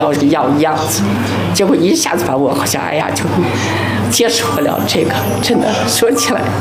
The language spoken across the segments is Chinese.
要样子，结果一下子把我好像哎呀就接受不了这个，真的说起来。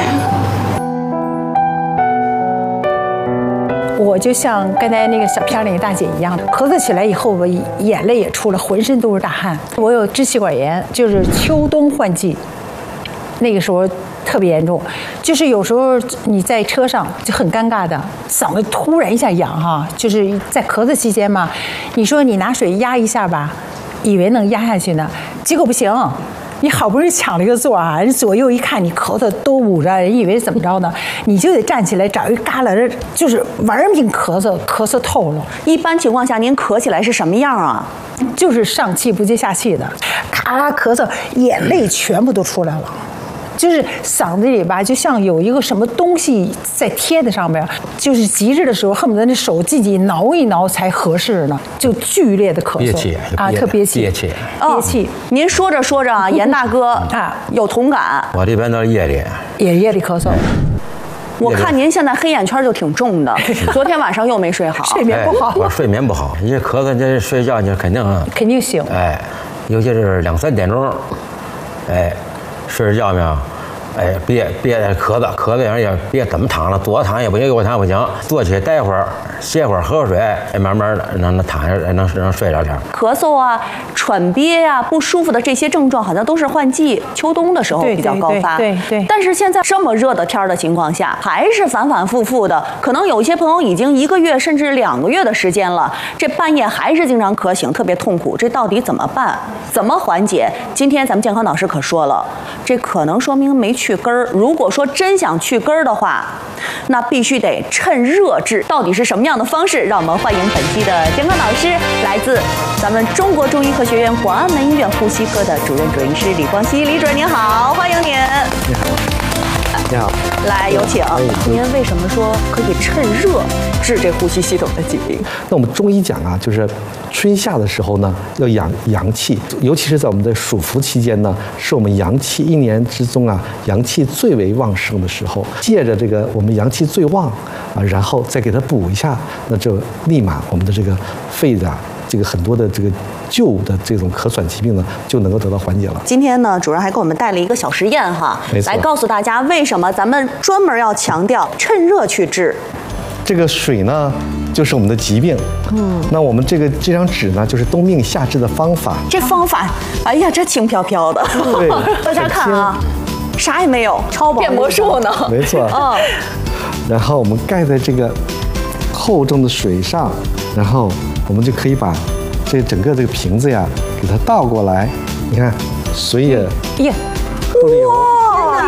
我就像刚才那个小片里大姐一样的，咳嗽起来以后，我眼泪也出了，浑身都是大汗。我有支气管炎，就是秋冬换季，那个时候特别严重，就是有时候你在车上就很尴尬的，嗓子突然一下痒哈，就是在咳嗽期间嘛，你说你拿水压一下吧，以为能压下去呢，结果不行。你好不容易抢了一个座啊，人左右一看你咳嗽都捂着，人以为怎么着呢？你就得站起来找一旮旯，就是玩命咳嗽，咳嗽透了。 一般情况下，您咳起来是什么样啊？ 就是上气不接下气的，咔啦咳嗽，眼泪全部都出来了。就是嗓子里吧，就像有一个什么东西在贴在上面，就是急着的时候，恨不得那手自己挠一挠才合适呢，就剧烈的咳嗽， 憋气啊，特憋气， 憋气， 憋气。 您说着说着啊，严大哥啊有同感。 我这边都是夜里， 也夜里咳嗽。 我看您现在黑眼圈就挺重的，昨天晚上又没睡好， 睡眠不好。 我睡眠不好，一咳嗽这睡觉就肯定醒。 哎，尤其是2、3点钟，哎。睡着觉没有？哎，憋咳嗽也别怎么躺了，左躺也不行，右躺不行，坐起来待会儿，歇会儿，喝口水，哎，慢慢的能躺下，能睡着点。 咳嗽啊、喘憋呀、不舒服的这些症状，好像都是换季秋冬的时候比较高发。 对。 但是现在这么热的天的情况下，还是反反复复的，可能有些朋友已经1个月甚至2个月的时间了，这半夜还是经常咳醒，特别痛苦，这到底怎么办？怎么缓解？今天咱们健康导师可说了，这可能说明没去根儿。如果说真想去根儿的话，那必须得趁热治。到底是什么样的方式？让我们欢迎本期的健康导师，来自咱们中国中医科学院广安门医院呼吸科的主任医师李光羲。李主任您好，欢迎您。 你好。你好， 来有请。您为什么说可以趁热治这呼吸系统的疾病？ 那我们中医讲啊，就是春夏的时候呢，要养阳气，尤其是在我们的暑伏期间呢，是我们阳气一年之中啊，阳气最为旺盛的时候。借着这个我们阳气最旺啊，然后再给它补一下，那就立马我们的这个肺的这个很多的这个旧的这种咳喘疾病呢，就能够得到缓解了。 今天呢，主任还给我们带了一个小实验哈，来告诉大家为什么咱们专门要强调趁热去治。 这个水呢，就是我们的疾病。那我们这张纸呢，就是冬病夏治的方法。 这方法，哎呀，这轻飘飘的。 对， 大家看啊，啥也没有，超薄变魔术呢。 没错。然后我们盖在这个厚重的水上，然后我们就可以把这整个这个瓶子呀，给它倒过来。你看，水也不流。哇！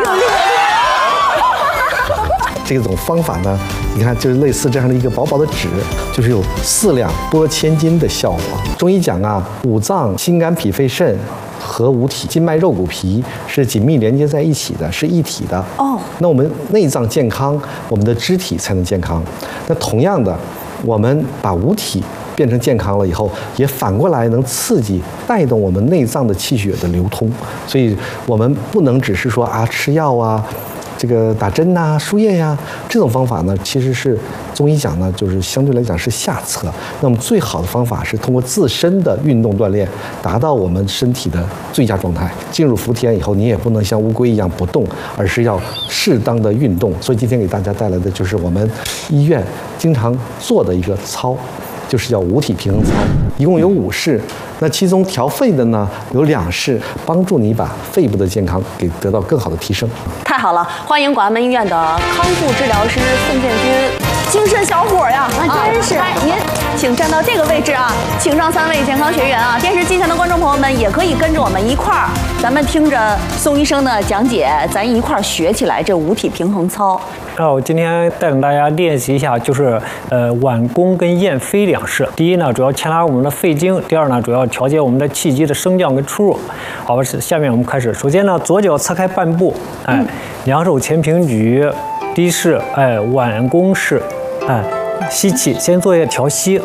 这种方法呢，你看就是类似这样的一个薄薄的纸，就是有4两拨千斤的效果。中医讲啊，五脏心肝脾肺肾和五体，筋脉肉骨皮是紧密连接在一起的，是一体的。那我们内脏健康，我们的肢体才能健康。那同样的，我们把五体变成健康了以后，也反过来能刺激带动我们内脏的气血的流通。所以我们不能只是说啊吃药啊，这个打针呐、输液呀，这种方法呢，其实是中医讲呢，就是相对来讲是下策。那么最好的方法是通过自身的运动锻炼，达到我们身体的最佳状态。进入伏天以后，你也不能像乌龟一样不动，而是要适当的运动。所以今天给大家带来的就是我们医院经常做的一个操，就是叫五体平衡操，一共有5式。那其中调肺的呢有2式，帮助你把肺部的健康给得到更好的提升。 太好了，欢迎广安门医院的康复治疗师宋建军，精神小伙呀！真是。您请站到这个位置啊，请上3位健康学员啊。电视机前的观众朋友们也可以跟着我们一块儿，咱们听着宋医生的讲解，咱一块儿学起来这五体平衡操。 我今天带领大家练习一下，就是脘弓跟咽飞2式。第一呢，主要牵拉我们的肺经；第二呢，主要调节我们的气机的升降跟出入。好，下面我们开始。首先呢，左脚侧开半步，2手前平举，第一式，脘弓式，吸气，先做一个调息，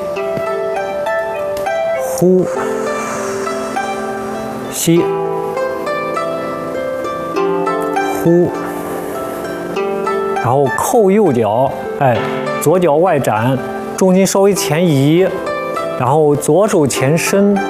呼，吸，呼。然后扣右脚，左脚外展，重心稍微前移， 然后左手前伸，